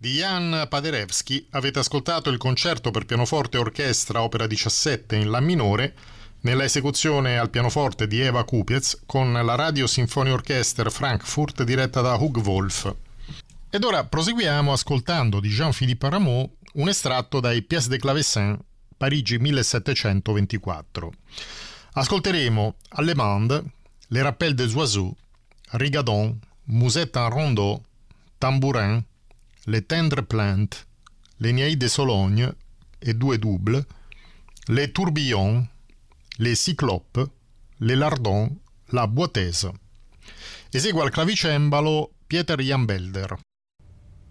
Di Jan Paderewski avete ascoltato il concerto per pianoforte e orchestra opera 17 in La minore nella esecuzione al pianoforte di Eva Kupiec con la Radio Sinfonie Orchester Frankfurt diretta da Hugh Wolf. Ed ora proseguiamo ascoltando di Jean-Philippe Rameau un estratto dai Pièces de Clavecin, Parigi 1724. Ascolteremo Allemande, Les Rappels des Oiseaux, Rigadon, Musette en Rondeau, Tambourin, Les Tendres Plaintes, l'Enneade de Sologne e due double, Les Tourbillons, Les Cyclopes, Les Lardons, La Boitese. Esegue al clavicembalo Pieter Jan Belder.